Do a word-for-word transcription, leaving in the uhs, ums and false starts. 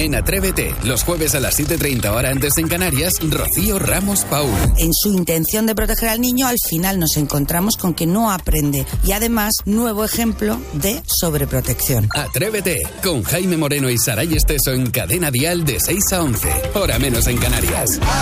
En Atrévete, los jueves a las siete treinta hora antes en Canarias, Rocío Ramos Paul. En su intención de proteger al niño, al final nos encontramos con que no aprende. Y además, nuevo ejemplo de sobreprotección. Atrévete, con Jaime Moreno y Saray Esteso en Cadena Dial de seis a once. Hora menos en Canarias.